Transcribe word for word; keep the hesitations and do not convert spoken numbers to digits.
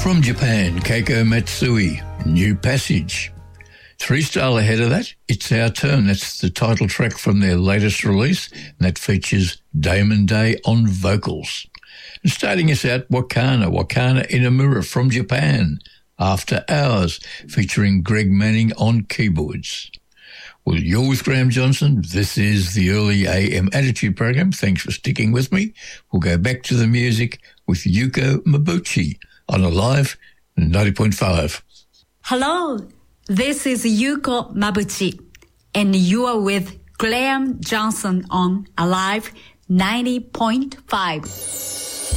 From Japan, Keiko Matsui, New Passage. Three style ahead of that, It's Our Turn. That's the title track from their latest release, and that features Damon Day on vocals. And starting us out, Wakana, Wakana Inamura from Japan, After Hours, featuring Greg Manning on keyboards. Well, you're with Graham Johnson. This is the Early A M Attitude Program. Thanks for sticking with me. We'll go back to the music with Yuko Mabuchi on Alive ninety point five. Hello, this is Yuko Mabuchi, and you are with Graham Johnson on Alive ninety point five.